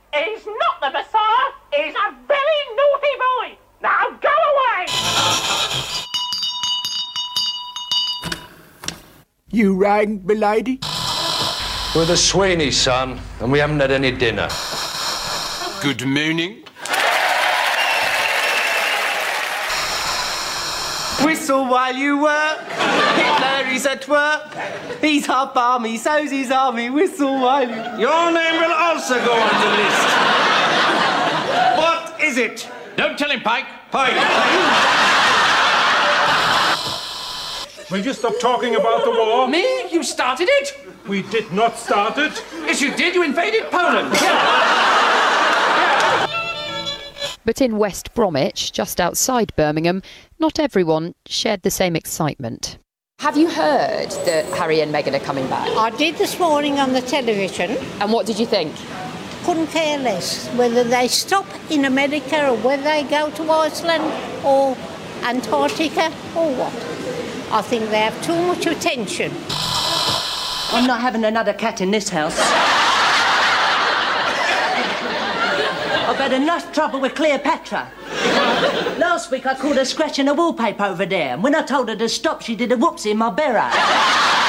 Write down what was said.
He's not the Messiah. He's a very naughty boy. Now go away. You rang, milady? We're the Sweeney, son, and we haven't had any dinner. Good morning. Whistle while you work. Hitler is at work. He's half army, so's his army. Whistle while you... Your name will also go on the list. What is it? Don't tell him, Pike. Pike. Will you stop talking about the war? Me? You started it? We did not start it. Yes, you did. You invaded Poland. But in West Bromwich, just outside Birmingham, not everyone shared the same excitement. Have you heard that Harry and Meghan are coming back? I did this morning on the television. And what did you think? Couldn't care less whether they stop in America or whether they go to Iceland or Antarctica or what. I think they have too much attention. I'm not having another cat in this house. I've had enough trouble with Cleopatra. Last week I caught her scratching the wallpaper over there, and when I told her to stop, she did a whoopsie in my barrow.